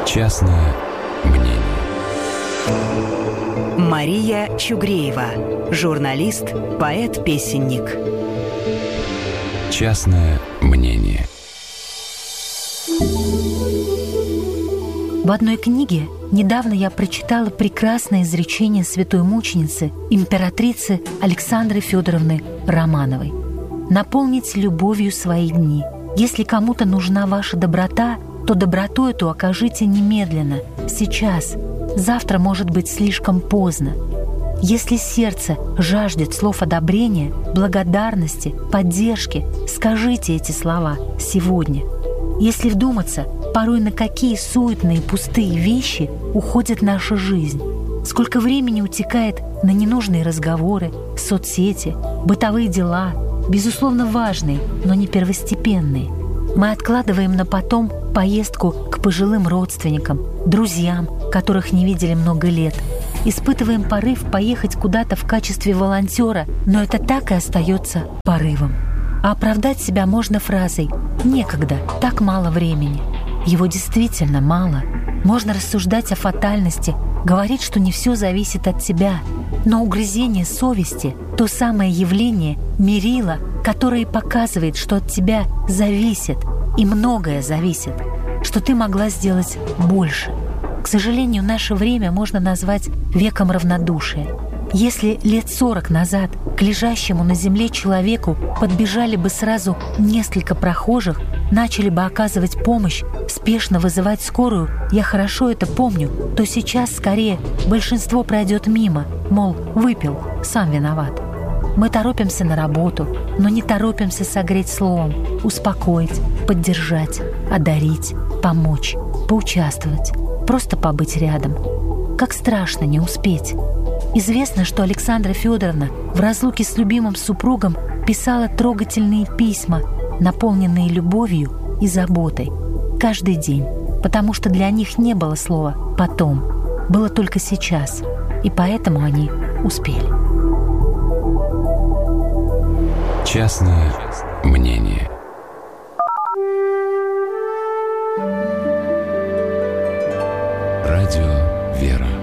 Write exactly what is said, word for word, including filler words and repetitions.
Частное мнение. Мария Чугреева, журналист, поэт-песенник. Частное мнение. В одной книге недавно я прочитала прекрасное изречение святой мученицы, императрицы Александры Федоровны Романовой. «Наполните любовью свои дни. Если кому-то нужна ваша доброта, то доброту эту окажите немедленно, сейчас. Завтра может быть слишком поздно. Если сердце жаждет слов одобрения, благодарности, поддержки, скажите эти слова сегодня. Если вдуматься, порой на какие суетные пустые вещи уходит наша жизнь. Сколько времени утекает на ненужные разговоры, соцсети, бытовые дела, безусловно важные, но не первостепенные. Мы откладываем на потом поездку к пожилым родственникам, друзьям, которых не видели много лет. Испытываем порыв поехать куда-то в качестве волонтера, но это так и остается порывом. А оправдать себя можно фразой «некогда, так мало времени». Его действительно мало. Можно рассуждать о фатальности, говорить, что не все зависит от тебя. Но угрызение совести – то самое явление, мерило, которое показывает, что от тебя зависит, и многое зависит, что ты могла сделать больше. К сожалению, наше время можно назвать веком равнодушия. Если лет сорок назад к лежащему на земле человеку подбежали бы сразу несколько прохожих, начали бы оказывать помощь, спешно вызывать скорую, я хорошо это помню, то сейчас скорее большинство пройдет мимо, мол, выпил, сам виноват. Мы торопимся на работу, но не торопимся согреть словом, успокоить, поддержать, одарить, помочь, поучаствовать, просто побыть рядом. Как страшно не успеть. Известно, что Александра Федоровна в разлуке с любимым супругом писала трогательные письма, наполненные любовью и заботой, каждый день, потому что для них не было слова «потом», было только сейчас, и поэтому они успели. Частное мнение. Радио «Вера».